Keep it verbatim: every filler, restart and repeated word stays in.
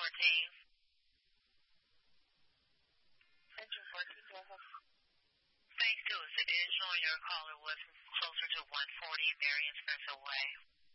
fourteen. Engine fourteen, go ahead. Thanks to us, it is showing your caller was closer to one forty Marion Spencer Way.